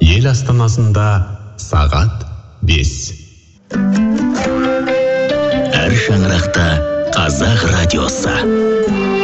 Ел астанасында сағат 5. Әр шаңырақта қазақ радиосы.